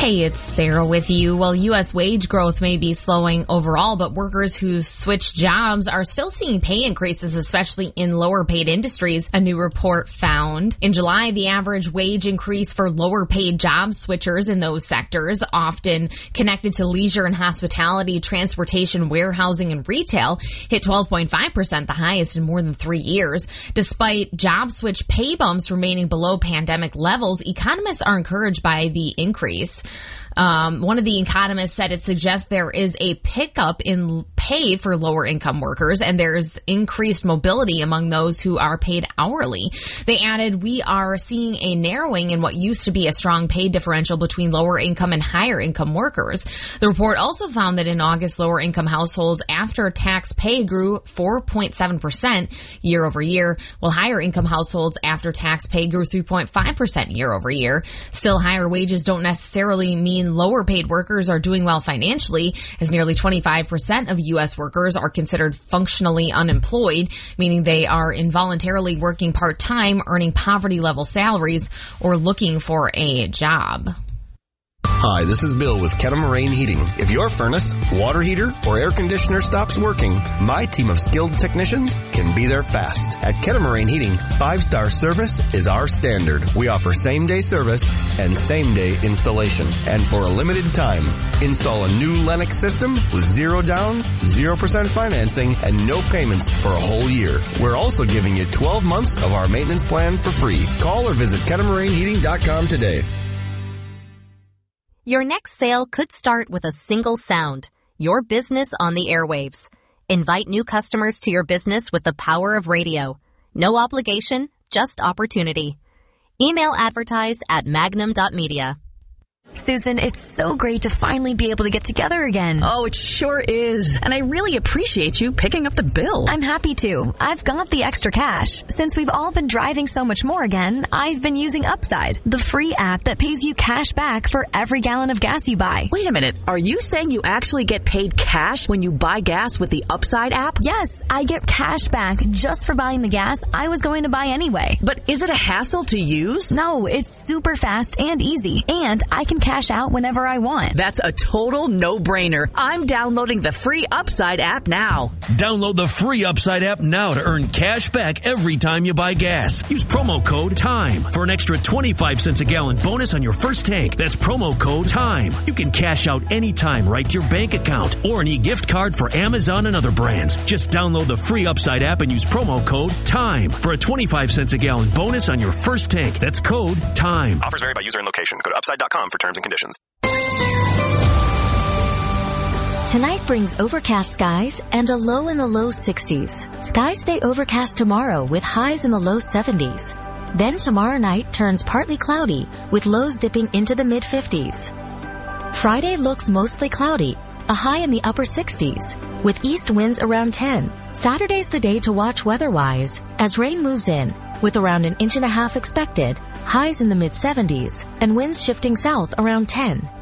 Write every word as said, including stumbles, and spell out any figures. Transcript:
Hey, it's Sarah with you. Well, U S wage growth may be slowing overall, but workers who switch jobs are still seeing pay increases, especially in lower paid industries, a new report found. In July, the average wage increase for lower paid job switchers in those sectors, often connected to leisure and hospitality, transportation, warehousing, and retail, hit twelve point five percent, the highest in more than three years. Despite job switch pay bumps remaining below pandemic levels, economists are encouraged by the increase. Um, one of the economists said it suggests there is a pickup in pay for lower income workers and there's increased mobility among those who are paid hourly. They added, we are seeing a narrowing in what used to be a strong pay differential between lower income and higher income workers. The report also found that in August, lower income households after tax pay grew four point seven percent year over year, while higher income households after tax pay grew three point five percent year over year. Still, higher wages don't necessarily mean lower paid workers are doing well financially, as nearly twenty-five percent of U S workers are considered functionally unemployed, meaning they are involuntarily working part-time, earning poverty-level salaries, or looking for a job. Hi, this is Bill with Kettle-Moraine Heating. If your furnace, water heater, or air conditioner stops working, my team of skilled technicians can be there fast. At Kettle-Moraine Heating, five-star service is our standard. We offer same-day service and same-day installation. And for a limited time, install a new Lennox system with zero down, zero percent financing, and no payments for a whole year. We're also giving you twelve months of our maintenance plan for free. Call or visit Kettle Moraine Heating dot com today. Your next sale could start with a single sound, your business on the airwaves. Invite new customers to your business with the power of radio. No obligation, just opportunity. Email advertise at magnum dot media. Susan, it's so great to finally be able to get together again. Oh, it sure is. And I really appreciate you picking up the bill. I'm happy to. I've got the extra cash. Since we've all been driving so much more again, I've been using Upside, the free app that pays you cash back for every gallon of gas you buy. Wait a minute. Are you saying you actually get paid cash when you buy gas with the Upside app? Yes, I get cash back just for buying the gas I was going to buy anyway. But is it a hassle to use? No, it's super fast and easy. And I can cash out whenever I want. That's a total no-brainer. I'm downloading the free Upside app now. Download the free Upside app now to earn cash back every time you buy gas. Use promo code TIME for an extra twenty-five cents a gallon bonus on your first tank. That's promo code TIME. You can cash out anytime right to your bank account or an e-gift card for Amazon and other brands. Just download the free Upside app and use promo code TIME for a twenty-five cents a gallon bonus on your first tank. That's code TIME. Offers vary by user and location. Go to upside dot com for terms and conditions. Tonight brings overcast skies and a low in the low sixties. Skies stay overcast tomorrow with highs in the low seventies. Then tomorrow night turns partly cloudy with lows dipping into the mid fifties. Friday looks mostly cloudy, a high in the upper sixties, with east winds around ten. Saturday's the day to watch weather-wise as rain moves in, with around an inch and a half expected, highs in the mid seventies, and winds shifting south around ten.